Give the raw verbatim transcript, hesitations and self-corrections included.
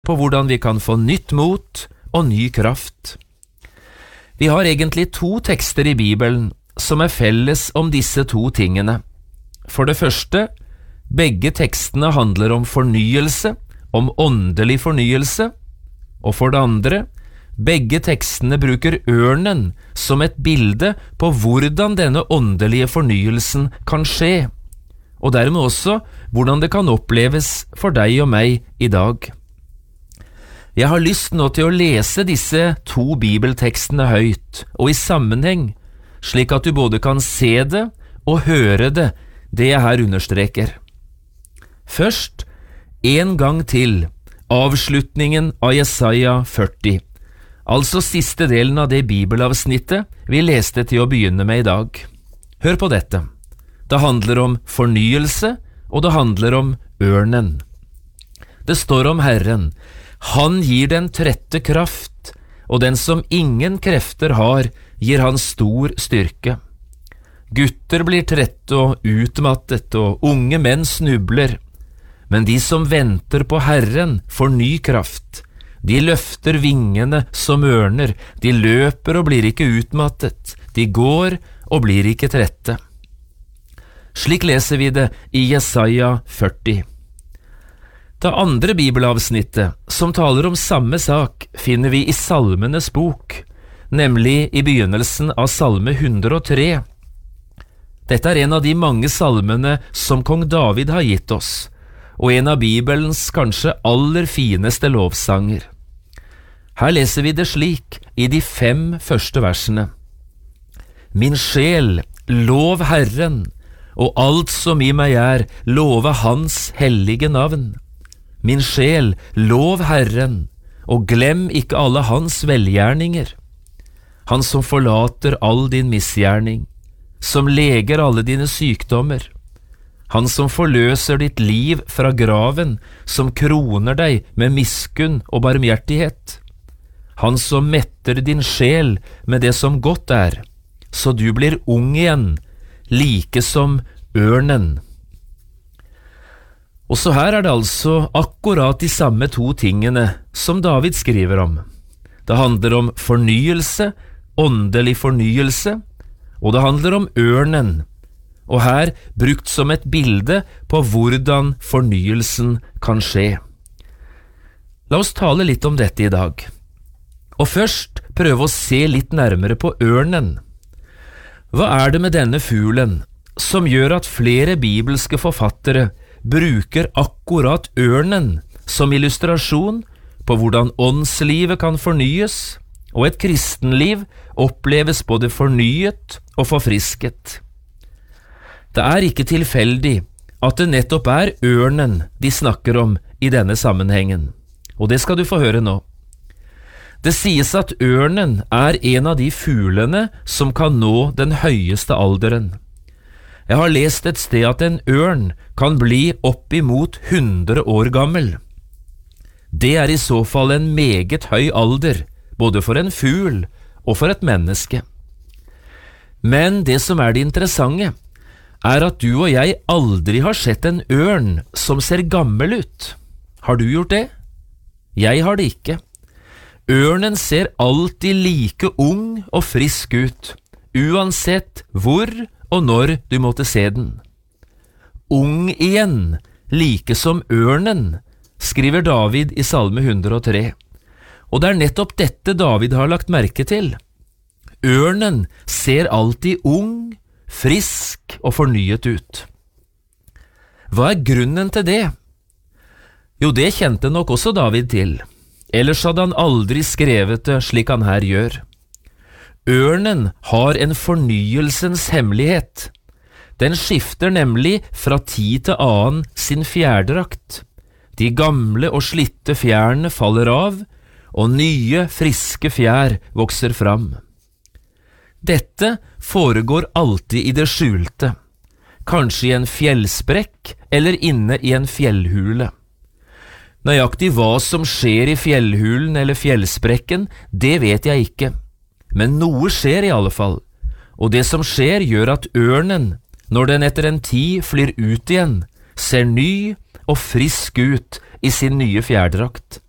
på hvordan vi kan få nytt mot og ny kraft. Vi har egentlig to tekster i Bibelen som er felles om disse to tingene. For det første, begge tekstene handler om fornyelse, om åndelig fornyelse, og for det andre, begge tekstene bruker ørnen som et bilde på hvordan denne åndelige fornyelsen kan skje, og dermed også hvordan det kan oppleves for deg og meg i dag. Jeg har lyst nå til å lese disse to bibeltekstene høyt og i sammenheng, slik at du både kan se det og høre det, det jeg her understreker. Først, en gang til, avslutningen av Jesaja førti, altså siste delen av det bibelavsnittet vi leste til å begynne med i dag. Hør på dette. Det handler om fornyelse, og det handler om ørnen. Det står om Herren. Han gir den trette kraft, og den som ingen krefter har, gir han stor styrke. Gutter blir trette og utmattet, og unge menn snubler. Men de som venter på Herren får ny kraft. De løfter vingene som ørner, de løper og blir ikke utmattet, de går og blir ikke trette. Slik leser vi det i Jesaja førti. Det andre bibelavsnittet, som taler om samme sak, finner vi i Salmenes bok, nemlig i begynnelsen av Salme hundre og tre. Dette er en av de mange salmene som kong David har gitt oss, og en av Bibelens kanskje aller fineste lovsanger. Her leser vi det slik i de fem første versene. Min sjel, lov Herren, og alt som i meg er, love Hans hellige navn. Min sjel, lov Herren, og glem ikke alle Hans velgjerninger. Han som forlater all din misgjerning, som leger alle dine sykdommer. Han som forløser ditt liv fra graven, som kroner deg med miskunn og barmhjertighet. Han som metter din sjel med det som godt er, så du blir ung igjen, like som ørnen. Også her er det altså akkurat de samme to tingene som David skriver om. Det handler om fornyelse, åndelig fornyelse, og det handler om ørnen, og her brukt som et bilde på hvordan fornyelsen kan skje. La oss tale litt om dette i dag. Og først prøve å se litt nærmere på ørnen. Hva er det med denne fuglen som gjør at flere bibelske forfattere bruker akkurat ørnen som illustrasjon på hvordan åndslivet kan fornyes, og et kristenliv oppleves både fornyet og forfrisket? Det er ikke tilfeldig at det nettopp er ørnen de snakker om i denne sammenhengen, og det skal du få høre nå. Det sies at ørnen er en av de fuglene som kan nå den høyeste alderen. Jeg har lest et sted at en ørn kan bli oppimot hundre år gammel. Det er i så fall en meget høy alder, både for en fugl og for et menneske. Men det som er det interessante, er at du og jeg aldri har sett en ørn som ser gammel ut. Har du gjort det? Jeg har det ikke. Ørnen ser alltid like ung og frisk ut, uansett hvor og når du måtte se den. Ung igjen, like som ørnen, skriver David i Salme hundre og tre. Og det er nettopp dette David har lagt merke til. Ørnen ser alltid ung, frisk og fornyet ut. Hva er grunnen til det? Jo, det kjente nok også David til. Ellers hadde han aldri skrevet det slik han her gjør. Ørnen har en fornyelsens hemmelighet. Den skifter nemlig fra tid til annen sin fjærdrakt. De gamle og slitte fjærene faller av, og nye, friske fjær vokser fram. Dette foregår alltid i det skjulte, kanskje i en fjellsprekk eller inne i en fjellhule. Nøyaktig hva som skjer i fjellhulen eller fjellsprekken, det vet jeg ikke. Men noe skjer i alle fall, og det som skjer gjør at ørnen, når den etter en tid flyr ut igjen, ser ny og frisk ut i sin nye fjærdrakt.